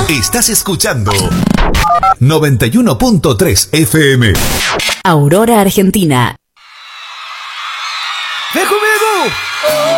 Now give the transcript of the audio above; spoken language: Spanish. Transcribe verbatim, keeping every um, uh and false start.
Estás escuchando noventa y uno punto tres F M. Aurora, Argentina. ¡Ven conmigo!